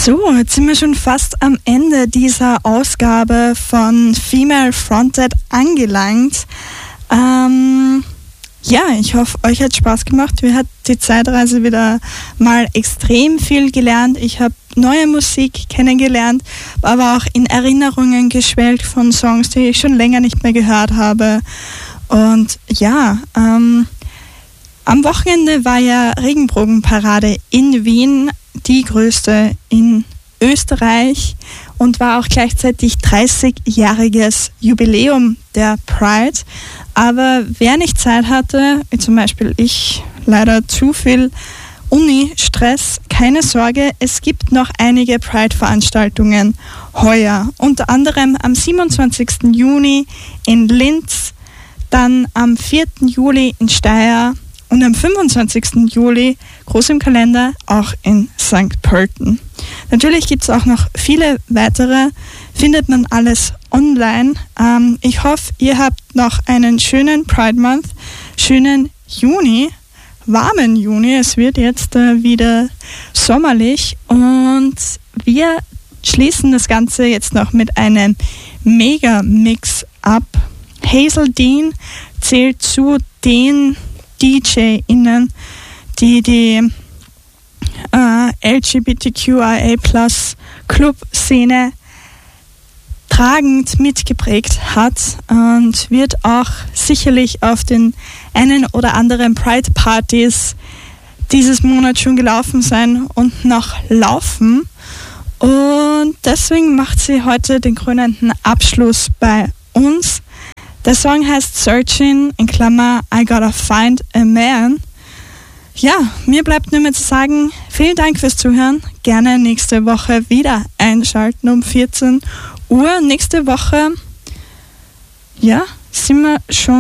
So, jetzt sind wir schon fast am Ende dieser Ausgabe von Female Fronted angelangt. Ja, ich hoffe, euch hat Spaß gemacht. Mir hat die Zeitreise wieder mal extrem viel gelernt. Ich habe neue Musik kennengelernt, aber auch in Erinnerungen geschwelgt von Songs, die ich schon länger nicht mehr gehört habe. Und ja, am Wochenende war ja Regenbogenparade in Wien, die größte in Österreich, und war auch gleichzeitig 30-jähriges Jubiläum der Pride. Aber wer nicht Zeit hatte, wie zum Beispiel ich, leider zu viel Uni-Stress, keine Sorge, es gibt noch einige Pride-Veranstaltungen heuer. Unter anderem am 27. Juni in Linz, dann am 4. Juli in Steyr und am 25. Juli, groß im Kalender, auch in St. Pölten. Natürlich gibt es auch noch viele weitere, findet man alles online. Ich hoffe, ihr habt noch einen schönen Pride Month, schönen Juni, warmen Juni. Es wird jetzt wieder sommerlich und wir schließen das Ganze jetzt noch mit einem Mega-Mix ab. Hazel Dean zählt zu den DJ:Innen, die LGBTQIA+-Club-Szene tragend mitgeprägt hat und wird auch sicherlich auf den einen oder anderen Pride-Partys dieses Monat schon gelaufen sein und noch laufen. Und deswegen macht sie heute den krönenden Abschluss bei uns. Der Song heißt Searching, in Klammer I Gotta Find a Man. Ja, mir bleibt nur mehr zu sagen, vielen Dank fürs Zuhören. Gerne nächste Woche wieder einschalten um 14 Uhr. Nächste Woche, ja, sind wir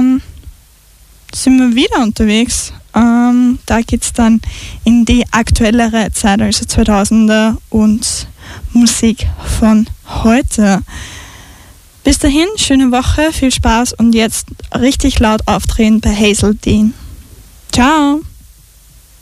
wieder unterwegs. Da geht's dann in die aktuellere Zeit, also 2000er und Musik von heute. Bis dahin, schöne Woche, viel Spaß und jetzt richtig laut aufdrehen bei Hazel Dean. Ciao!